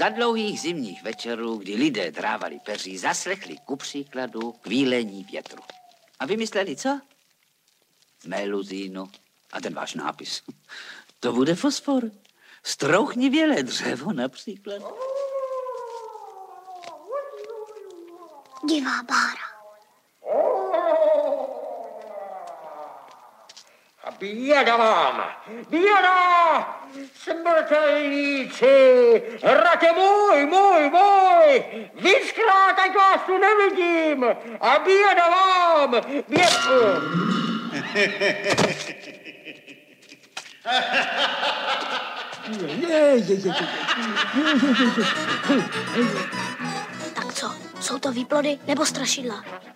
Za dlouhých zimních večerů, kdy lidé drávali peří, zaslechli ku příkladu kvílení větru. A vymysleli co? Meluzínu. A ten váš nápis. To bude fosfor. Strouchnivělé dřevo například. Divá bára. A běda vám! Běda! Smrtelníci! Hratě můj! Víckrát, ať vás tu nevidím! A běda vám! Tak co, jsou to výplody nebo strašidla?